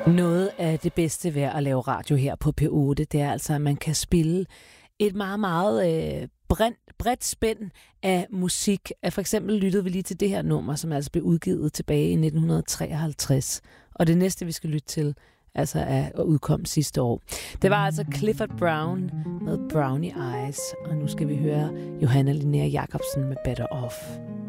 Noget af det bedste ved at lave radio her på P8, det er altså, at man kan spille et meget, meget bredt spænd af musik. For eksempel lyttede vi lige til det her nummer, som altså blev udgivet tilbage i 1953. Og det næste, vi skal lytte til, altså er udkom sidste år. Det var altså Clifford Brown med Brownie Eyes. Og nu skal vi høre Johanna Linnea Jacobsen med Better Off.